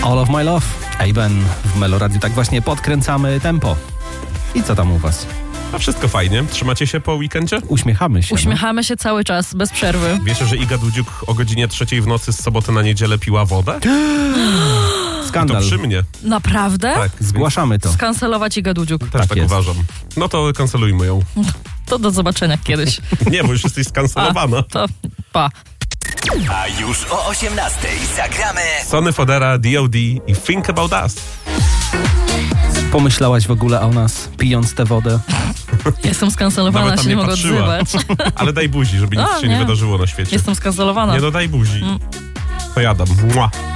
All of my love. Aben w Meloradiu. Tak właśnie podkręcamy tempo. I co tam u was? A wszystko fajnie. Trzymacie się po weekendzie? Uśmiechamy się. Uśmiechamy się cały czas, bez przerwy. Wiecie, że Iga Dudziuk o godzinie 3 w nocy z soboty na niedzielę piła wodę? Skandal. To przy mnie. Naprawdę? Tak. Zgłaszamy to. Skancelować Iga Dudziuk. Też tak jest. uważam. No to kancelujmy ją. To do zobaczenia kiedyś. Nie, bo już jesteś skancelowana. To pa. A już o 18 zagramy Sonny Fodera, D.O.D. i Think About Us. Pomyślałaś w ogóle o nas, pijąc tę wodę? Jestem skancelowana, Nawet tam się nie nie mogę patrzyła. odzywać. Ale daj buzi, żeby nic się nie nie. wydarzyło na świecie. Jestem skancelowana. Nie, no daj buzi. To jadam. Mua.